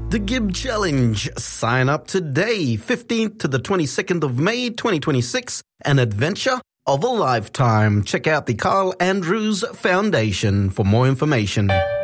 The Gib Challenge. Sign up today, 15th to the 22nd of May 2026. An adventure of a lifetime. Check out the Carl Andrews Foundation for more information.